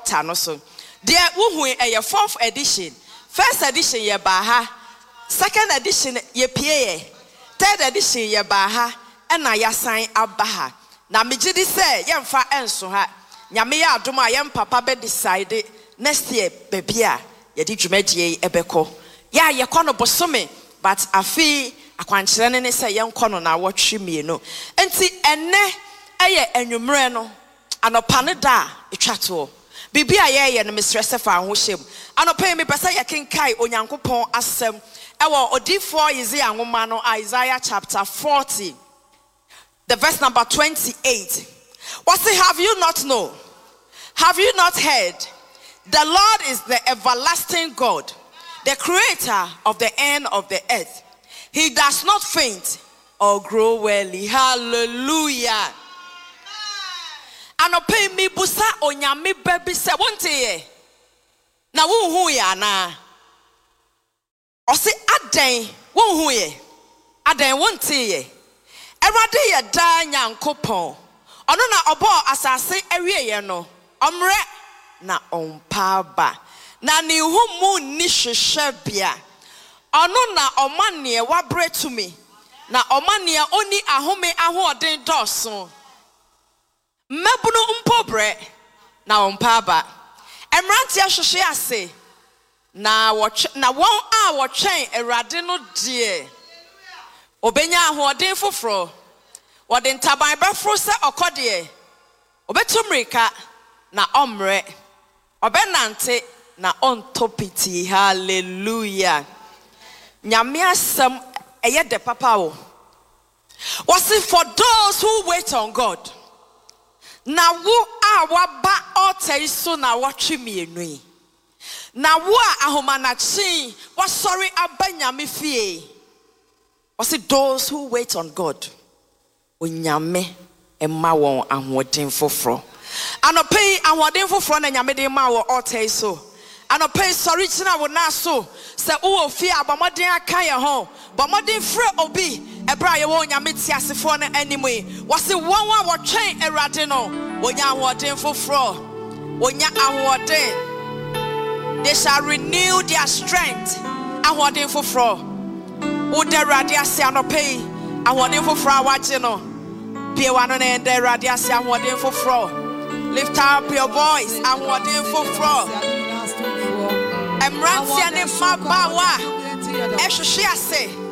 altar no so. Dear uhu a fourth edition. First edition ye baha. Second edition ye pie. Third edition ye baha. And na yasan abaha. Na mijidi say yemfa enso ha. Nyame ya adoma yem papa be decide next year bebia ye di dwumadie ebeko. Ya ye kono bosome but afi akwankyere ne say yen kono na wotwe mienu. Enti enne eye enwumre no anopa ne da etwato. Bibia ye no mesrese fa ho hyem. Anopa me pese ye kenkai onyankopon asem ewo odifo Isaiah nwoma no Isaiah chapter 40 the verse number 28. What say, have you not known? Have you not heard? The Lord is the everlasting God, the creator of the end of the earth. He does not faint or grow weary. Hallelujah. Anope mi busa onyame baby se wonte ye. Na wonhu ya na. O se adan wonhu ye. Adan wonte ye. Erade ye da nyankopon. Ono na obo asase awie ye no. Omre na ompa ba. Na ni humu ni hwehwebia. Ono na omane wabre to me. Na omane oni ahome ahoden doso. Mebunu mpobre na ompa ba. Emrantia hwehwe ase. Na won a wotwen erade no die. Obenya ahoden foforo. Wode ntaban befro se okode. Obetumrika na omre. Obenante na ontopiti. Hallelujah. Nyame asem eye de papa wo. Was it for those who wait on God? Na wo a waba altar so na watwe mienu. Na wo a ahomanachi was sorry abanyame fie. Was it those who wait on God? Onyame emma won ahoden foforo. Anope ahoden foforo na nyame de ma wo altar so. Anope sorry china wo na so se wo fie abamoden aka ye ho. Bamoden frɛ obi ebra ye wo nyame tiasefo na animu. Was it one a wotwen erade no. Wonya ahoden foforo. Wonya ahoden. They shall renew their strength. Ahoden foforo. Ode radia se anope ahoden foforo awaje no. Be one on the radia se ahoden foforo. Lift up your voice. Ahoden foforo. Emrantia ne mabawa. Ehwehwe ase.